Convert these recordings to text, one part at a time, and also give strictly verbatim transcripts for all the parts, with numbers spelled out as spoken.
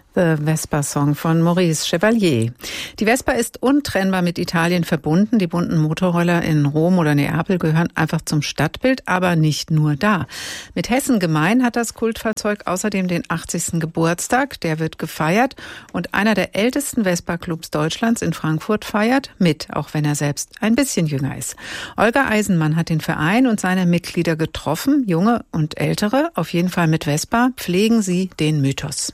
The Vespa-Song von Maurice Chevalier. Die Vespa ist untrennbar mit Italien verbunden. Die bunten Motorroller in Rom oder Neapel gehören einfach zum Stadtbild, aber nicht nur da. Mit Hessen gemein hat das Kultfahrzeug außerdem den achtzigsten Geburtstag. Der wird gefeiert und einer der ältesten Vespa-Clubs Deutschlands in Frankfurt feiert mit, auch wenn er selbst ein bisschen jünger ist. Olga Eisenmann hat den Verein und seine Mitglieder getroffen, junge und ältere. Auf jeden Fall mit Vespa pflegen sie den Mythos.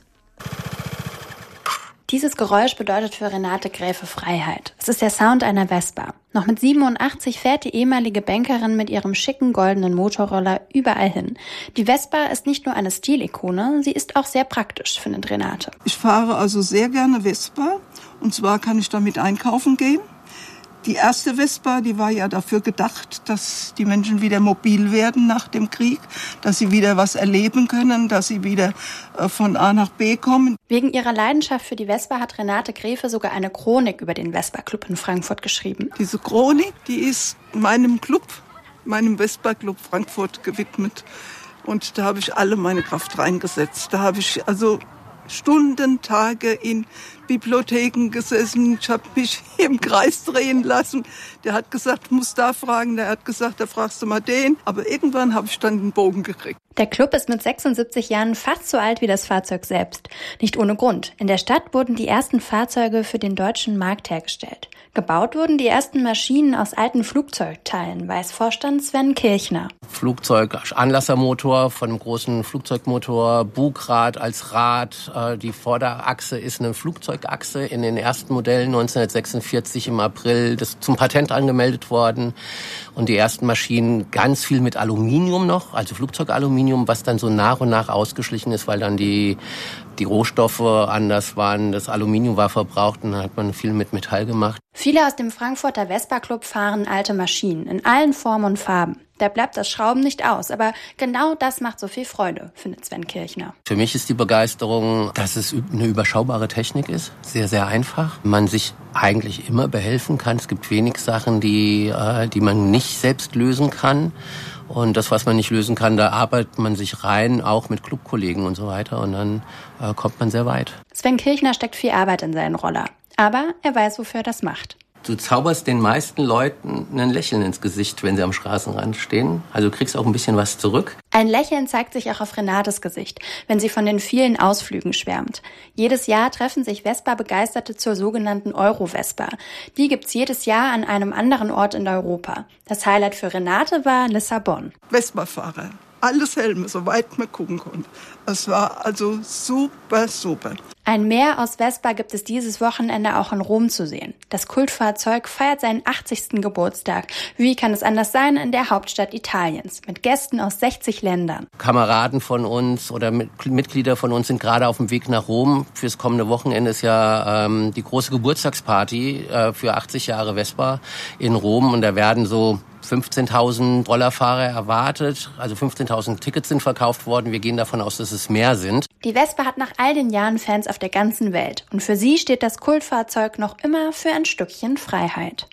Dieses Geräusch bedeutet für Renate Gräfe Freiheit. Es ist der Sound einer Vespa. Noch mit siebenundachtzig fährt die ehemalige Bankerin mit ihrem schicken goldenen Motorroller überall hin. Die Vespa ist nicht nur eine Stilikone, sie ist auch sehr praktisch, findet Renate. Ich fahre also sehr gerne Vespa und zwar kann ich damit einkaufen gehen. Die erste Vespa, die war ja dafür gedacht, dass die Menschen wieder mobil werden nach dem Krieg, dass sie wieder was erleben können, dass sie wieder von A nach B kommen. Wegen ihrer Leidenschaft für die Vespa hat Renate Gräfe sogar eine Chronik über den Vespa-Club in Frankfurt geschrieben. Diese Chronik, die ist meinem Club, meinem Vespa-Club Frankfurt gewidmet. Und da habe ich alle meine Kraft reingesetzt. Da habe ich also Stunden, Tage in Bibliotheken gesessen. Ich habe mich im Kreis drehen lassen. Der hat gesagt, muss da fragen. Der hat gesagt, da fragst du mal den. Aber irgendwann habe ich dann den Bogen gekriegt. Der Club ist mit sechsundsiebzig Jahren fast so alt wie das Fahrzeug selbst. Nicht ohne Grund. In der Stadt wurden die ersten Fahrzeuge für den deutschen Markt hergestellt. Gebaut wurden die ersten Maschinen aus alten Flugzeugteilen, weiß Vorstand Sven Kirchner. Flugzeug, Anlassermotor von einem großen Flugzeugmotor, Bugrad als Rad. Die Vorderachse ist eine Flugzeugachse. In den ersten Modellen neunzehnhundertsechsundvierzig im April das zum Patent angemeldet worden. Und die ersten Maschinen ganz viel mit Aluminium noch, also Flugzeugaluminium, was dann so nach und nach ausgeschlichen ist, weil dann die die Rohstoffe anders waren, das Aluminium war verbraucht und dann hat man viel mit Metall gemacht. Viele aus dem Frankfurter Vespa-Club fahren alte Maschinen in allen Formen und Farben. Da bleibt das Schrauben nicht aus, aber genau das macht so viel Freude, findet Sven Kirchner. Für mich ist die Begeisterung, dass es eine überschaubare Technik ist, sehr, sehr einfach. Man sich eigentlich immer behelfen kann. Es gibt wenig Sachen, die, die man nicht selbst lösen kann. Und das, was man nicht lösen kann, da arbeitet man sich rein, auch mit Clubkollegen und so weiter. Und dann äh, kommt man sehr weit. Sven Kirchner steckt viel Arbeit in seinen Roller. Aber er weiß, wofür er das macht. Du zauberst den meisten Leuten ein Lächeln ins Gesicht, wenn sie am Straßenrand stehen. Also du kriegst auch ein bisschen was zurück. Ein Lächeln zeigt sich auch auf Renates Gesicht, wenn sie von den vielen Ausflügen schwärmt. Jedes Jahr treffen sich Vespa-Begeisterte zur sogenannten Euro-Vespa. Die gibt's jedes Jahr an einem anderen Ort in Europa. Das Highlight für Renate war Lissabon. Vespa-Fahrer, alles Helme, soweit man gucken konnte. Es war also super, super. Ein Meer aus Vespa gibt es dieses Wochenende auch in Rom zu sehen. Das Kultfahrzeug feiert seinen achtzigsten Geburtstag. Wie kann es anders sein in der Hauptstadt Italiens, mit Gästen aus sechzig Ländern. Kameraden von uns oder Mitglieder von uns sind gerade auf dem Weg nach Rom. Fürs kommende Wochenende ist ja ähm, die große Geburtstagsparty äh, für achtzig Jahre Vespa in Rom. Und da werden so fünfzehntausend Rollerfahrer erwartet. Also fünfzehntausend Tickets sind verkauft worden. Wir gehen davon aus, dass es mehr sind. Die Vespa hat nach all den Jahren Fans auf der ganzen Welt. Und für sie steht das Kultfahrzeug noch immer für ein Stückchen Freiheit.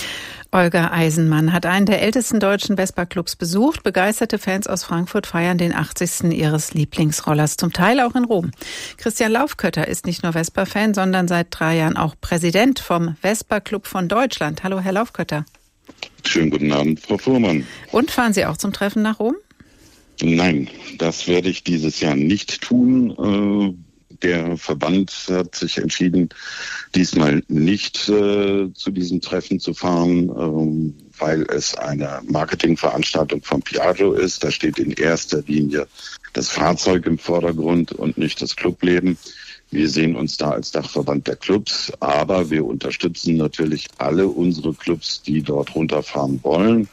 Olga Eisenmann hat einen der ältesten deutschen Vespa-Clubs besucht. Begeisterte Fans aus Frankfurt feiern den achtzigsten ihres Lieblingsrollers, zum Teil auch in Rom. Christian Laufkötter ist nicht nur Vespa-Fan, sondern seit drei Jahren auch Präsident vom Vespa-Club von Deutschland. Hallo, Herr Laufkötter. Schönen guten Abend, Frau Fuhrmann. Und fahren Sie auch zum Treffen nach Rom? Nein, das werde ich dieses Jahr nicht tun. Der Verband hat sich entschieden, diesmal nicht äh, zu diesem Treffen zu fahren, ähm, weil es eine Marketingveranstaltung von Piaggio ist. Da steht in erster Linie das Fahrzeug im Vordergrund und nicht das Clubleben. Wir sehen uns da als Dachverband der Clubs, aber wir unterstützen natürlich alle unsere Clubs, die dort runterfahren wollen,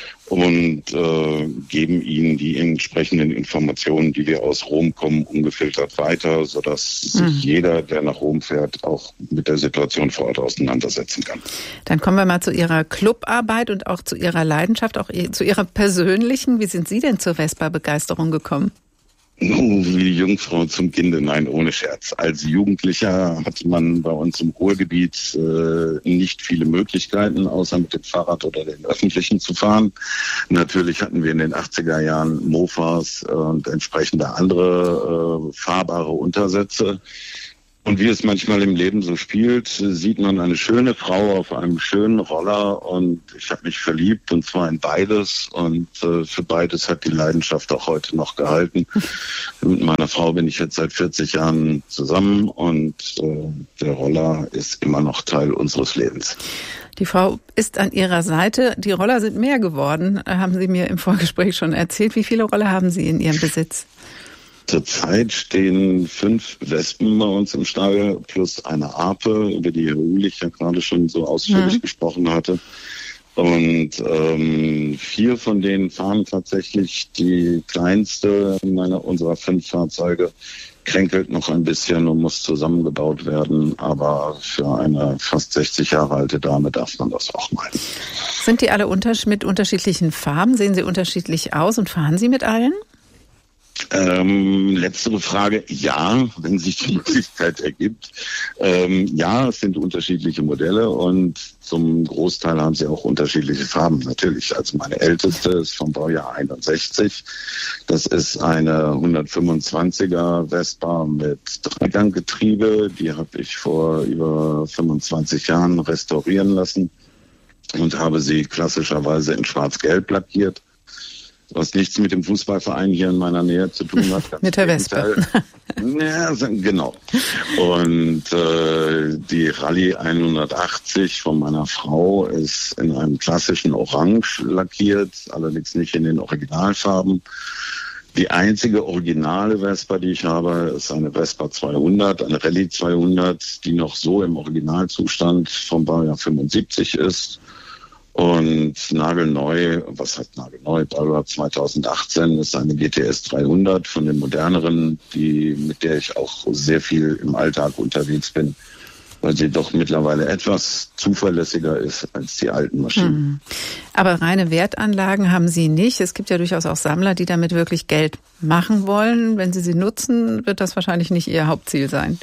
und äh, geben ihnen die entsprechenden Informationen, die wir aus Rom kommen, ungefiltert weiter, sodass mhm. sich jeder, der nach Rom fährt, auch mit der Situation vor Ort auseinandersetzen kann. Dann kommen wir mal zu Ihrer Clubarbeit und auch zu Ihrer Leidenschaft, auch zu Ihrer persönlichen. Wie sind Sie denn zur Vespa-Begeisterung gekommen? Oh, wie die Jungfrau zum Kinde, nein, ohne Scherz. Als Jugendlicher hatte man bei uns im Ruhrgebiet äh, nicht viele Möglichkeiten, außer mit dem Fahrrad oder den Öffentlichen zu fahren. Natürlich hatten wir in den achtziger Jahren Mofas und entsprechende andere äh, fahrbare Untersätze. Und wie es manchmal im Leben so spielt, sieht man eine schöne Frau auf einem schönen Roller und ich habe mich verliebt und zwar in beides und äh, für beides hat die Leidenschaft auch heute noch gehalten. Mit meiner Frau bin ich jetzt seit vierzig Jahren zusammen und äh, der Roller ist immer noch Teil unseres Lebens. Die Frau ist an Ihrer Seite. Die Roller sind mehr geworden, haben Sie mir im Vorgespräch schon erzählt. Wie viele Roller haben Sie in Ihrem Besitz? Zurzeit stehen fünf Wespen bei uns im Stall plus eine Ape, über die Herr Uhlich ja gerade schon so ausführlich mhm. gesprochen hatte. Und ähm, vier von denen fahren tatsächlich. Die kleinste meiner unserer fünf Fahrzeuge kränkelt noch ein bisschen und muss zusammengebaut werden. Aber für eine fast sechzig Jahre alte Dame darf man das auch meinen. Sind die alle unters- mit unterschiedlichen Farben? Sehen sie unterschiedlich aus und fahren Sie mit allen? Ähm, letztere Frage, ja, wenn sich die Möglichkeit ergibt. Ähm, ja, es sind unterschiedliche Modelle und zum Großteil haben sie auch unterschiedliche Farben, natürlich. Also meine älteste ist vom Baujahr einundsechzig. Das ist eine hundertfünfundzwanziger Vespa mit Dreiganggetriebe. Die habe ich vor über fünfundzwanzig Jahren restaurieren lassen und habe sie klassischerweise in schwarz-gelb lackiert. Was nichts mit dem Fußballverein hier in meiner Nähe zu tun hat. Mit der Vespa. Ja, genau. Und äh, die Rallye hundertachtzig von meiner Frau ist in einem klassischen Orange lackiert, allerdings nicht in den Originalfarben. Die einzige originale Vespa, die ich habe, ist eine Vespa zweihundert, eine Rallye zweihundert, die noch so im Originalzustand vom Baujahr fünfundsiebzig ist. Und nagelneu, was heißt nagelneu, Baujahr zweitausendachtzehn ist eine G T S dreihundert von den moderneren, die, mit der ich auch sehr viel im Alltag unterwegs bin, weil sie doch mittlerweile etwas zuverlässiger ist als die alten Maschinen. Aber reine Wertanlagen haben Sie nicht. Es gibt ja durchaus auch Sammler, die damit wirklich Geld machen wollen. Wenn Sie sie nutzen, wird das wahrscheinlich nicht Ihr Hauptziel sein.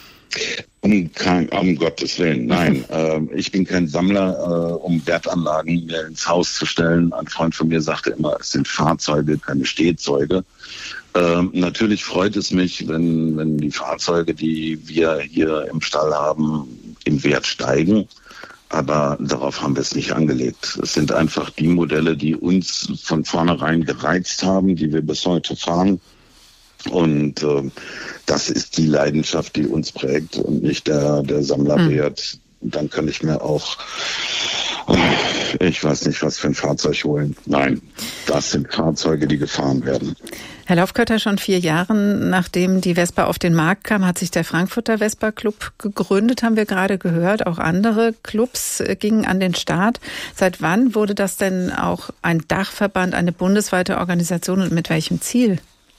Um, kein, um Gottes Willen, nein. äh, ich bin kein Sammler, äh, um Wertanlagen mir ins Haus zu stellen. Ein Freund von mir sagte immer, es sind Fahrzeuge, keine Stehzeuge. Äh, natürlich freut es mich, wenn, wenn die Fahrzeuge, die wir hier im Stall haben, im Wert steigen. Aber darauf haben wir es nicht angelegt. Es sind einfach die Modelle, die uns von vornherein gereizt haben, die wir bis heute fahren. Und äh, das ist die Leidenschaft, die uns prägt und nicht der, der Sammlerwert. Mhm. Dann kann ich mir auch, ich weiß nicht, was für ein Fahrzeug holen. Nein, das sind Fahrzeuge, die gefahren werden. Herr Laufkötter, schon vier Jahre nachdem die Vespa auf den Markt kam, hat sich der Frankfurter Vespa Club gegründet, haben wir gerade gehört. Auch andere Clubs gingen an den Start. Seit wann wurde das denn auch ein Dachverband, eine bundesweite Organisation und mit welchem Ziel?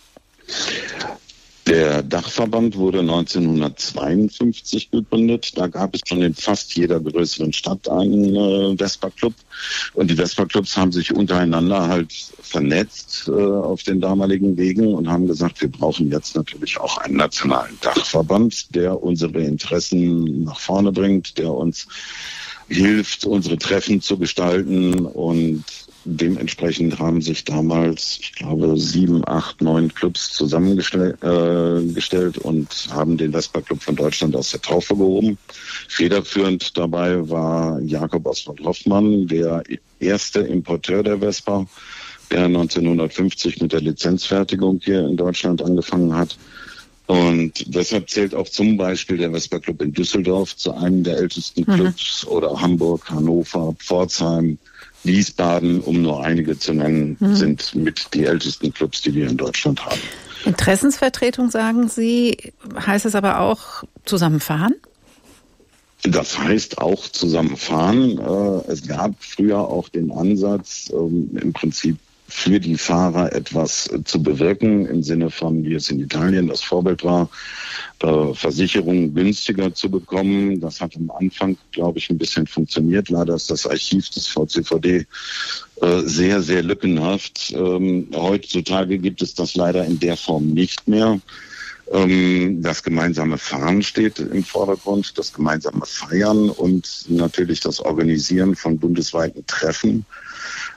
Der Dachverband wurde neunzehnhundertzweiundfünfzig gegründet. Da gab es schon in fast jeder größeren Stadt einen äh, Vespa-Club. Und die Vespa-Clubs haben sich untereinander halt vernetzt äh, auf den damaligen Wegen und haben gesagt, wir brauchen jetzt natürlich auch einen nationalen Dachverband, der unsere Interessen nach vorne bringt, der uns hilft, unsere Treffen zu gestalten. Und dementsprechend haben sich damals, ich glaube, sieben, acht, neun Clubs zusammengestellt äh, gestellt und haben den Vespa-Club von Deutschland aus der Taufe gehoben. Federführend dabei war Jakob Oswald Hoffmann, der erste Importeur der Vespa, der neunzehnhundertfünfzig mit der Lizenzfertigung hier in Deutschland angefangen hat. Und deshalb zählt auch zum Beispiel der Vespa Club in Düsseldorf zu einem der ältesten Clubs, mhm. oder Hamburg, Hannover, Pforzheim, Wiesbaden, um nur einige zu nennen, mhm. sind mit die ältesten Clubs, die wir in Deutschland haben. Interessensvertretung, sagen Sie, heißt es aber auch zusammenfahren? Das heißt auch zusammenfahren. Es gab früher auch den Ansatz, im Prinzip für die Fahrer etwas zu bewirken, im Sinne von, wie es in Italien das Vorbild war, äh, Versicherungen günstiger zu bekommen. Das hat am Anfang, glaube ich, ein bisschen funktioniert. Leider ist das Archiv des V C V D äh, sehr, sehr lückenhaft. Ähm, heutzutage gibt es das leider in der Form nicht mehr. Ähm, das gemeinsame Fahren steht im Vordergrund, das gemeinsame Feiern und natürlich das Organisieren von bundesweiten Treffen.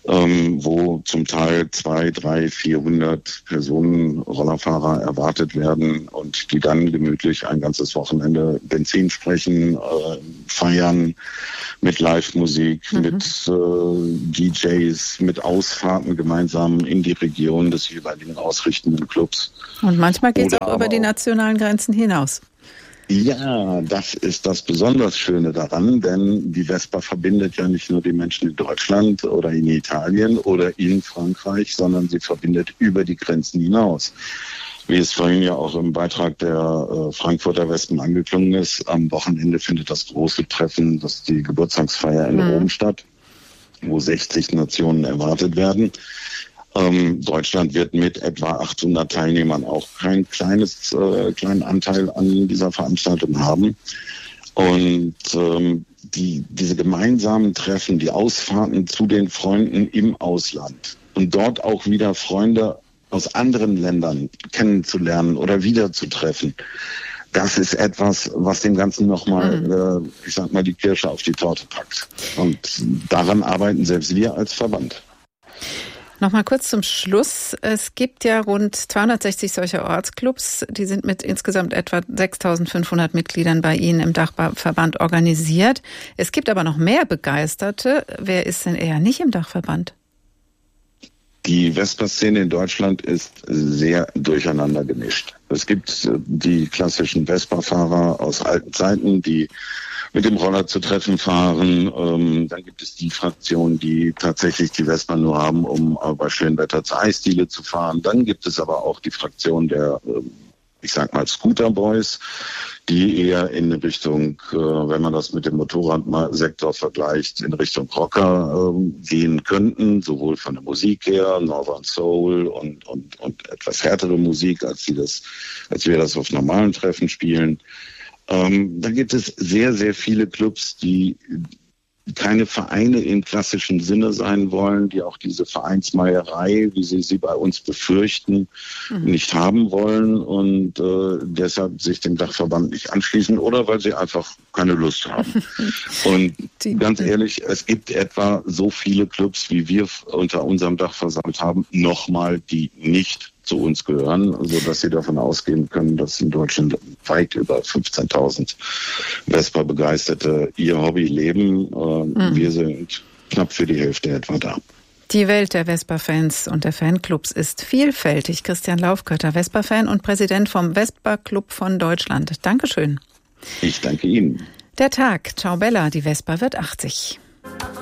ähm, wo zum Teil zwei, drei, vierhundert Personen, Rollerfahrer erwartet werden und die dann gemütlich ein ganzes Wochenende Benzin sprechen, äh, feiern mit Live-Musik, mhm. mit äh, D Js, mit Ausfahrten gemeinsam in die Region des jeweiligen ausrichtenden Clubs. Und manchmal geht es auch über die nationalen Grenzen hinaus. Ja, das ist das besonders Schöne daran, denn die Vespa verbindet ja nicht nur die Menschen in Deutschland oder in Italien oder in Frankreich, sondern sie verbindet über die Grenzen hinaus. Wie es vorhin ja auch im Beitrag der äh, Frankfurter Wespen angeklungen ist, am Wochenende findet das große Treffen, das ist die Geburtstagsfeier in mhm. Rom statt, wo sechzig Nationen erwartet werden. Ähm, Deutschland wird mit etwa achthundert Teilnehmern auch kein kleines, äh, kleinen Anteil an dieser Veranstaltung haben. Und ähm, die, diese gemeinsamen Treffen, die Ausfahrten zu den Freunden im Ausland und dort auch wieder Freunde aus anderen Ländern kennenzulernen oder wiederzutreffen, das ist etwas, was dem Ganzen nochmal, mhm. äh, ich sag mal, die Kirsche auf die Torte packt. Und daran arbeiten selbst wir als Verband. Nochmal kurz zum Schluss. Es gibt ja rund zweihundertsechzig solcher Ortsclubs. Die sind mit insgesamt etwa sechstausendfünfhundert Mitgliedern bei Ihnen im Dachverband organisiert. Es gibt aber noch mehr Begeisterte. Wer ist denn eher nicht im Dachverband? Die Vespa-Szene in Deutschland ist sehr durcheinander gemischt. Es gibt die klassischen Vespa-Fahrer aus alten Zeiten, die mit dem Roller zu Treffen fahren. Ähm, dann gibt es die Fraktion, die tatsächlich die Vespa nur haben, um äh, bei schönem Wetter zur Eisdiele zu fahren. Dann gibt es aber auch die Fraktion der, äh, ich sag mal, Scooter-Boys, die eher in Richtung, äh, wenn man das mit dem Motorradsektor vergleicht, in Richtung Rocker äh, gehen könnten, sowohl von der Musik her, Northern Soul und, und, und etwas härtere Musik, als, die das, als wir das auf normalen Treffen spielen. Ähm, da gibt es sehr, sehr viele Clubs, die keine Vereine im klassischen Sinne sein wollen, die auch diese Vereinsmeierei, wie sie sie bei uns befürchten, mhm. nicht haben wollen und äh, deshalb sich dem Dachverband nicht anschließen oder weil sie einfach keine Lust haben. Und die, ganz ehrlich, es gibt etwa so viele Clubs, wie wir unter unserem Dach versammelt haben, nochmal, die nicht zu uns gehören, sodass Sie davon ausgehen können, dass in Deutschland weit über fünfzehntausend Vespa-Begeisterte ihr Hobby leben. Mhm. Wir sind knapp für die Hälfte etwa da. Die Welt der Vespa-Fans und der Fanclubs ist vielfältig. Christian Laufkötter, Vespa-Fan und Präsident vom Vespa-Club von Deutschland. Dankeschön. Ich danke Ihnen. Der Tag. Ciao Bella, die Vespa wird achtzig.